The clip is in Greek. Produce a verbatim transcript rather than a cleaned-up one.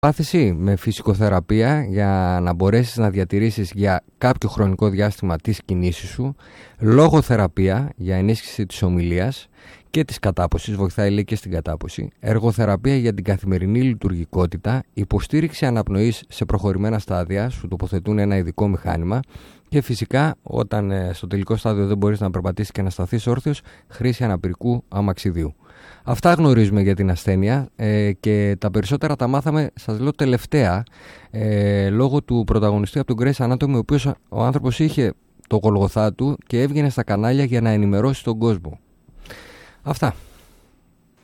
Πάθηση με φυσικοθεραπεία για να μπορέσεις να διατηρήσεις για κάποιο χρονικό διάστημα τις κινήσεις σου, λογοθεραπεία για ενίσχυση της ομιλίας και της κατάποσης, βοηθάει λέει και στην κατάποση, εργοθεραπεία για την καθημερινή λειτουργικότητα, υποστήριξη αναπνοής σε προχωρημένα στάδια, σου τοποθετούν ένα ειδικό μηχάνημα και φυσικά όταν ε, στο τελικό στάδιο δεν μπορείς να περπατήσεις και να σταθείς όρθιος, χρήση αναπηρικού αμαξιδίου. Αυτά γνωρίζουμε για την ασθένεια ε, και τα περισσότερα τα μάθαμε, σας λέω, τελευταία ε, λόγω του πρωταγωνιστή από τον Grey's Anatomy, ο οποίος ο άνθρωπος είχε το Γολγοθά του και έβγαινε στα κανάλια για να ενημερώσει τον κόσμο. Αυτά.